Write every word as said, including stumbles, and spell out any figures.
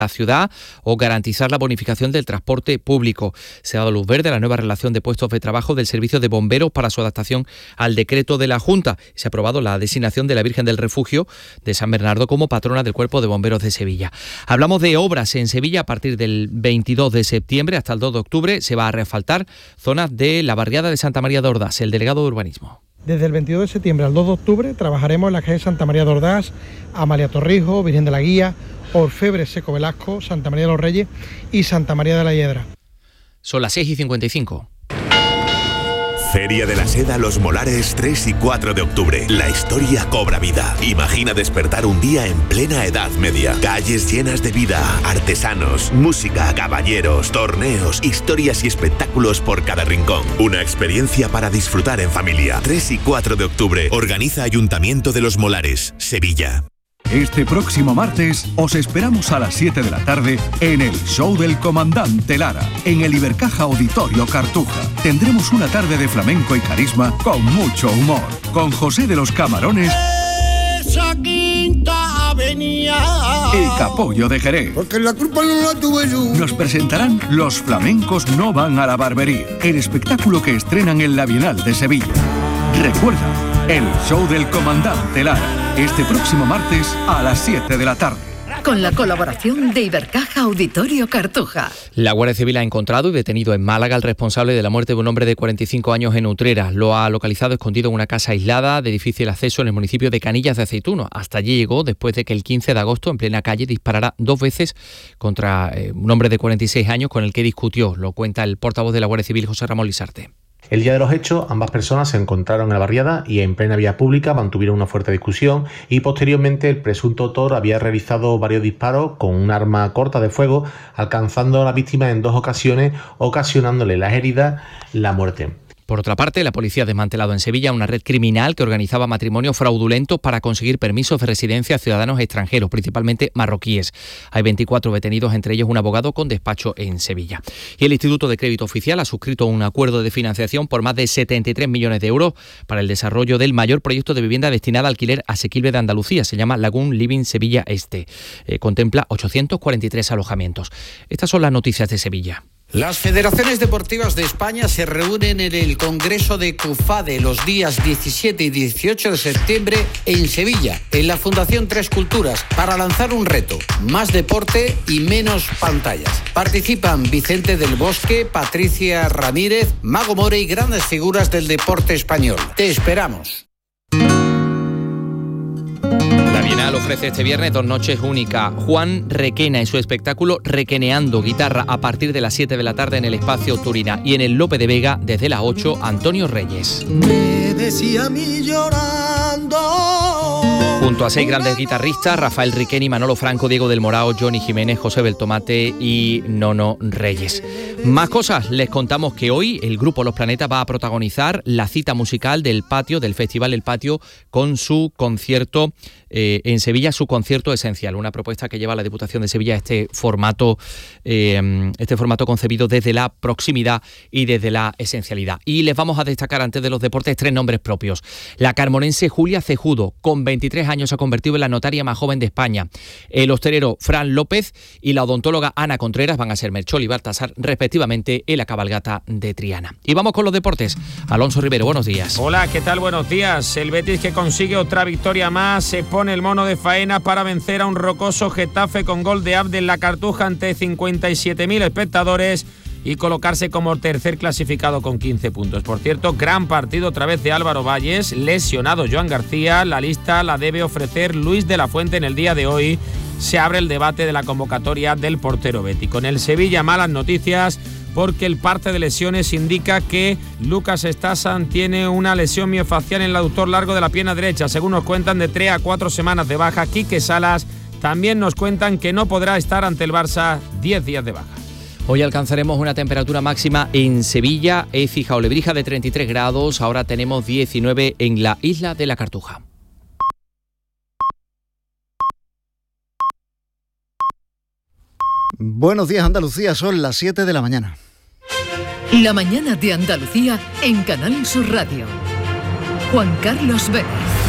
la ciudad o garantizar la bonificación del transporte público. Se ha dado luz verde a la nueva relación de puestos de trabajo del Servicio de Bomberos para su adaptación al decreto de la Junta. Se ha aprobado la designación de la Virgen del Refugio de San Bernardo como patrona del Cuerpo de Bomberos de Sevilla. Hablamos de obras en Sevilla. A partir del veintidós de septiembre hasta el dos de octubre se va a reasfaltar zonas de la barriada de Santa María de Ordaz. El delegado de Urbanismo. Desde el veintidós de septiembre al dos de octubre trabajaremos en la calle Santa María de Ordaz, Amalia Torrijos, Virgen de la Guía, Orfebre Seco Velasco, Santa María de los Reyes y Santa María de la Hiedra. Son las seis y cincuenta y cinco. Feria de la Seda Los Molares tres y cuatro de octubre. La historia cobra vida. Imagina despertar un día en plena Edad Media. Calles llenas de vida, artesanos, música, caballeros, torneos, historias y espectáculos por cada rincón. Una experiencia para disfrutar en familia. tres y cuatro de octubre. Organiza Ayuntamiento de Los Molares, Sevilla. Este próximo martes os esperamos a las siete de la tarde en el Show del Comandante Lara, en el Ibercaja Auditorio Cartuja. Tendremos una tarde de flamenco y carisma con mucho humor, con José de los Camarones, esa quinta avenida, y Capollo de Jerez. Porque la culpa no la tuve yo. Nos presentarán Los Flamencos No Van a la Barbería, el espectáculo que estrenan en la Bienal de Sevilla. Recuerda, el Show del Comandante Lara, este próximo martes a las siete de la tarde. Con la colaboración de Ibercaja Auditorio Cartuja. La Guardia Civil ha encontrado y detenido en Málaga al responsable de la muerte de un hombre de cuarenta y cinco años en Utrera. Lo ha localizado escondido en una casa aislada de difícil acceso en el municipio de Canillas de Aceituno. Hasta allí llegó después de que el quince de agosto, en plena calle, disparara dos veces contra eh, un hombre de cuarenta y seis años con el que discutió. Lo cuenta el portavoz de la Guardia Civil, José Ramón Lisarte. El día de los hechos, ambas personas se encontraron en la barriada y en plena vía pública mantuvieron una fuerte discusión y posteriormente el presunto autor había realizado varios disparos con un arma corta de fuego, alcanzando a la víctima en dos ocasiones, ocasionándole las heridas, la muerte. Por otra parte, la policía ha desmantelado en Sevilla una red criminal que organizaba matrimonios fraudulentos para conseguir permisos de residencia a ciudadanos extranjeros, principalmente marroquíes. Hay veinticuatro detenidos, entre ellos un abogado con despacho en Sevilla. Y el Instituto de Crédito Oficial ha suscrito un acuerdo de financiación por más de setenta y tres millones de euros para el desarrollo del mayor proyecto de vivienda destinada al alquiler asequible de Andalucía. Se llama Lagoon Living Sevilla Este. Eh, contempla ochocientos cuarenta y tres alojamientos. Estas son las noticias de Sevilla. Las federaciones deportivas de España se reúnen en el Congreso de CUFADE los días diecisiete y dieciocho de septiembre en Sevilla, en la Fundación Tres Culturas, para lanzar un reto: más deporte y menos pantallas. Participan Vicente del Bosque, Patricia Ramírez, Mago More y grandes figuras del deporte español. Te esperamos. La Bienal ofrece este viernes dos noches únicas. Juan Requena en su espectáculo Requeneando, guitarra a partir de las siete de la tarde en el Espacio Turina. Y en el Lope de Vega, desde las ocho, Antonio Reyes. Me decía a mí llorando. Junto a seis grandes guitarristas, Rafael Riqueni, Manolo Franco, Diego del Morao, Johnny Jiménez, José Beltomate y Nono Reyes. Más cosas, les contamos que hoy el grupo Los Planetas va a protagonizar la cita musical del Patio, del Festival El Patio, con su concierto eh, en Sevilla, su concierto esencial, una propuesta que lleva a la Diputación de Sevilla este formato, eh, este formato concebido desde la proximidad y desde la esencialidad. Y les vamos a destacar antes de los deportes tres nombres propios. La carmonense Julia Cejudo, con veintitrés años, se ha convertido en la notaria más joven de España. El hostelero Fran López y la odontóloga Ana Contreras van a ser Merchol y Baltasar, respectivamente, en la cabalgata de Triana. Y vamos con los deportes. Alonso Rivero, buenos días. Hola, ¿qué tal? Buenos días. El Betis, que consigue otra victoria más, se pone el mono de faena para vencer a un rocoso Getafe con gol de Abde en la Cartuja ante cincuenta y siete mil espectadores y colocarse como tercer clasificado con quince puntos. Por cierto, gran partido otra vez de Álvaro Valles, lesionado Joan García. La lista la debe ofrecer Luis de la Fuente en el día de hoy. Se abre el debate de la convocatoria del portero bético. En el Sevilla, malas noticias, porque el parte de lesiones indica que Lucas Stasan tiene una lesión miofacial en el aductor largo de la pierna derecha. Según nos cuentan, de tres a cuatro semanas de baja. Quique Salas también nos cuentan que no podrá estar ante el Barça diez días de baja. Hoy alcanzaremos una temperatura máxima en Sevilla, Écija o Lebrija de treinta y tres grados, ahora tenemos diecinueve en la isla de la Cartuja. Buenos días, Andalucía, son las siete de la mañana. La mañana de Andalucía en Canal Sur Radio. Juan Carlos Vélez.